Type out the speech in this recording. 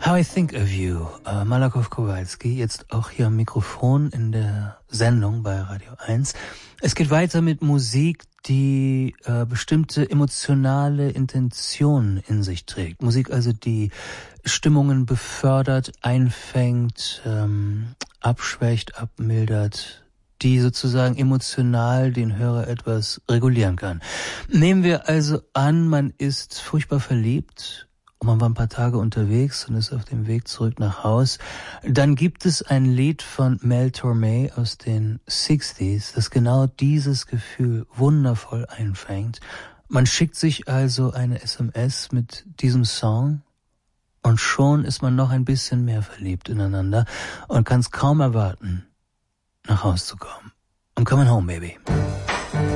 How I Think of You, Malakoff Kowalski, jetzt auch hier am Mikrofon in der Sendung bei Radio 1. Es geht weiter mit Musik, die bestimmte emotionale Intentionen in sich trägt. Musik also, die Stimmungen befördert, einfängt, abschwächt, abmildert, die sozusagen emotional den Hörer etwas regulieren kann. Nehmen wir also an, man ist furchtbar verliebt, man war ein paar Tage unterwegs und ist auf dem Weg zurück nach Haus. Dann gibt es ein Lied von Mel Torme aus den 60s, das genau dieses Gefühl wundervoll einfängt. Man schickt sich also eine SMS mit diesem Song und schon ist man noch ein bisschen mehr verliebt ineinander und kann es kaum erwarten, nach Hause zu kommen. I'm coming home, baby.